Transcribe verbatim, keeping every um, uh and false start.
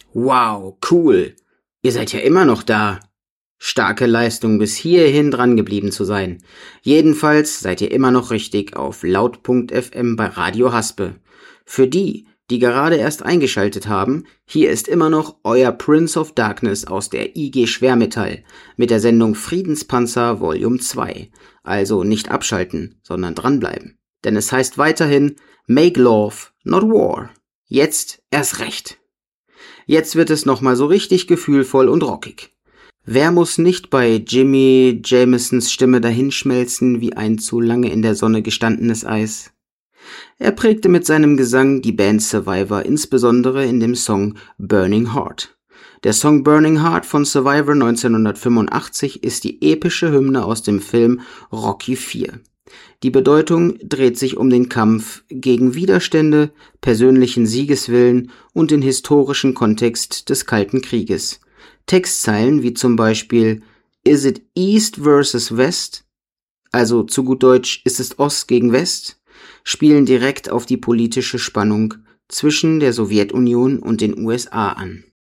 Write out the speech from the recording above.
Wow, cool. Ihr seid ja immer noch da. Starke Leistung, bis hierhin dran geblieben zu sein. Jedenfalls seid ihr immer noch richtig auf laut Punkt F M bei Radio Haspe. Für die, die gerade erst eingeschaltet haben, hier ist immer noch euer Prince of Darkness aus der I G Schwermetall mit der Sendung Friedenspanzer Volume zwei. Also nicht abschalten, sondern dranbleiben. Denn es heißt weiterhin Make Love, not War. Jetzt erst recht. Jetzt wird es nochmal so richtig gefühlvoll und rockig. Wer muss nicht bei Jimmy Jamesons Stimme dahinschmelzen wie ein zu lange in der Sonne gestandenes Eis? Er prägte mit seinem Gesang die Band Survivor, insbesondere in dem Song Burning Heart. Der Song Burning Heart von Survivor neunzehnhundertfünfundachtzig ist die epische Hymne aus dem Film Rocky vier. Die Bedeutung dreht sich um den Kampf gegen Widerstände, persönlichen Siegeswillen und den historischen Kontext des Kalten Krieges. Textzeilen wie zum Beispiel Is it East versus West, also zu gut Deutsch ist es Ost gegen West, spielen direkt auf die politische Spannung zwischen der Sowjetunion und den U S A an.